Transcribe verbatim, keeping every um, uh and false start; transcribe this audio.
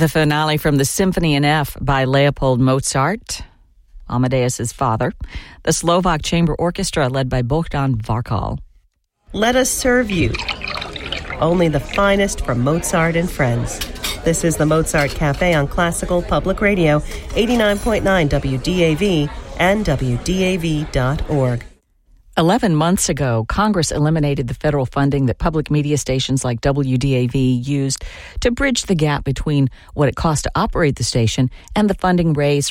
The finale from the Symphony in F by Leopold Mozart, Amadeus's father. The Slovak Chamber Orchestra led by Bohdan Varkal. Let us serve you. Only the finest from Mozart and friends. This is the Mozart Cafe on Classical Public Radio, eighty-nine point nine W D A V and W D A V dot org. Eleven months ago, Congress eliminated the federal funding that public media stations like W D A V used to bridge the gap between what it cost to operate the station and the funding raised